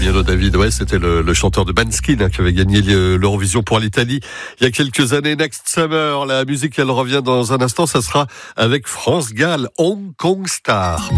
Damiano David, ouais, c'était le chanteur de Måneskin qui avait gagné l'Eurovision pour l'Italie il y a quelques années. Next Summer, la musique, elle revient dans un instant, ça sera avec France Gall, Hong Kong Star.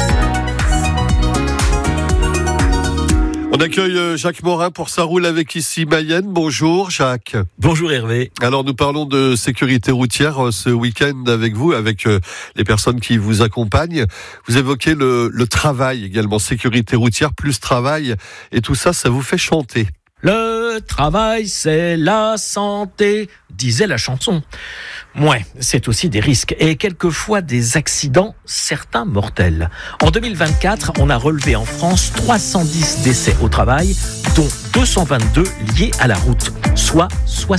On accueille Jacques Morin pour Ça roule avec ici Mayenne. Bonjour Jacques. Bonjour Hervé. Alors nous parlons de sécurité routière ce week-end avec vous, avec les personnes qui vous accompagnent. Vous évoquez le travail également, sécurité routière plus travail et tout ça, ça vous fait chanter. Le travail, c'est la santé, disait la chanson. Ouais, c'est aussi des risques et quelquefois des accidents, certains mortels. En 2024, on a relevé en France 310 décès au travail, dont 222 liés à la route, soit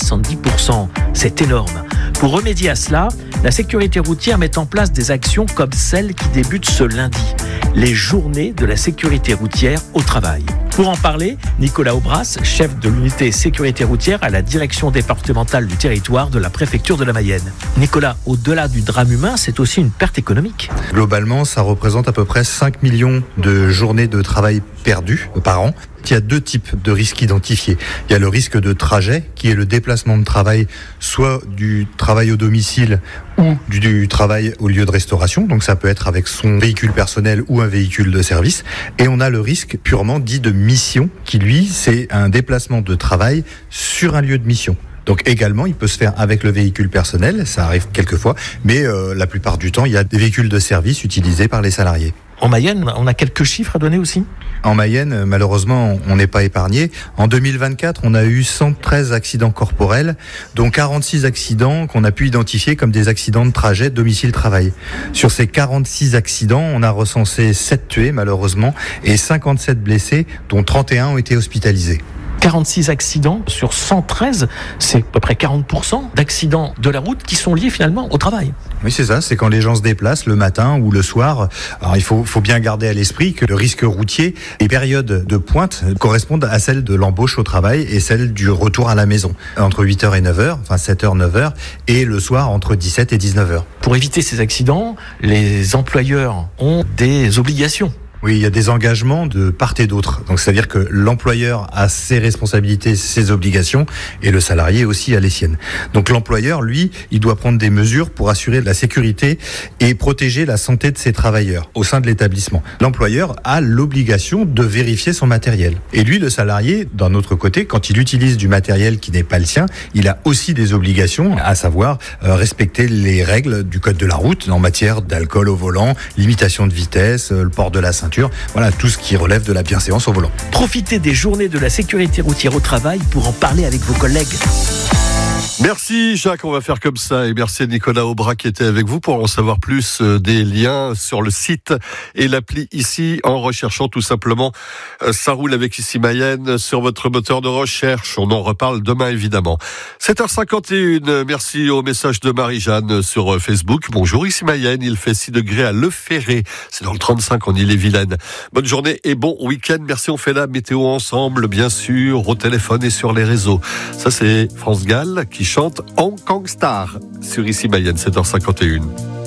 70%. C'est énorme. Pour remédier à cela, la sécurité routière met en place des actions comme celle qui débute ce lundi, les journées de la sécurité routière au travail. Pour en parler, Nicolas Aubras, chef de l'unité sécurité routière à la direction départementale du territoire de la préfecture de la Mayenne. Nicolas, au-delà du drame humain, c'est aussi une perte économique. Globalement, ça représente à peu près 5 millions de journées de travail perdues par an. Il y a deux types de risques identifiés. Il y a le risque de trajet, qui est le déplacement de travail, soit du travail au domicile ou du travail au lieu de restauration. Donc ça peut être avec son véhicule personnel ou un véhicule de service. Et on a le risque purement dit de mission, qui lui, c'est un déplacement de travail sur un lieu de mission. Donc également, il peut se faire avec le véhicule personnel, ça arrive quelquefois, mais la plupart du temps, il y a des véhicules de service utilisés par les salariés. En Mayenne, on a quelques chiffres à donner aussi ? En Mayenne, malheureusement, on n'est pas épargné. En 2024, on a eu 113 accidents corporels, dont 46 accidents qu'on a pu identifier comme des accidents de trajet domicile-travail. Sur ces 46 accidents, on a recensé 7 tués, malheureusement, et 57 blessés, dont 31 ont été hospitalisés. 46 accidents sur 113, c'est à peu près 40% d'accidents de la route qui sont liés finalement au travail. Oui, c'est ça, c'est quand les gens se déplacent le matin ou le soir. Alors il faut bien garder à l'esprit que le risque routier, les périodes de pointe correspondent à celles de l'embauche au travail et celles du retour à la maison. Entre 8h et 9h, enfin 7h, 9h, et le soir entre 17 et 19h. Pour éviter ces accidents, les employeurs ont des obligations. Oui, il y a des engagements de part et d'autre. Donc, c'est-à-dire que l'employeur a ses responsabilités, ses obligations, et le salarié aussi a les siennes. Donc, l'employeur, lui, il doit prendre des mesures pour assurer la sécurité et protéger la santé de ses travailleurs au sein de l'établissement. L'employeur a l'obligation de vérifier son matériel. Et lui, le salarié, d'un autre côté, quand il utilise du matériel qui n'est pas le sien, il a aussi des obligations, à savoir respecter les règles du code de la route en matière d'alcool au volant, limitation de vitesse, le port de la ceinture. Voilà, tout ce qui relève de la bienséance au volant. Profitez des journées de la sécurité routière au travail pour en parler avec vos collègues. Merci Jacques, on va faire comme ça et merci à Nicolas Aubras qui était avec vous pour en savoir plus des liens sur le site et l'appli ici en recherchant tout simplement Ça roule avec ici Mayenne sur votre moteur de recherche. On en reparle demain évidemment. 7h51, merci au message de Marie-Jeanne sur Facebook. Bonjour ici Mayenne, il fait 6 degrés à Le Ferré, c'est dans le 35 en Ille-et-Vilaine. Bonne journée et bon week-end, merci, on fait la météo ensemble bien sûr, au téléphone et sur les réseaux. Ça c'est France Gall qui chante Hong Kong Star sur ici Mayenne, 7h51.